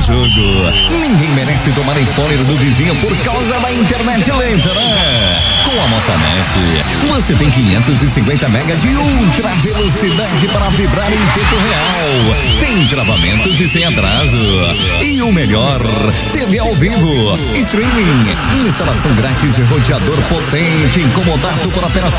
jogo. Ninguém merece tomar spoiler do vizinho por causa da internet lenta, né? Com a Motonet, você tem 550 mega de ultra velocidade para vibrar em tempo real, sem travamentos e sem atraso. E o melhor, TV ao vivo, streaming, instalação grátis de roteador potente, incomodato por apenas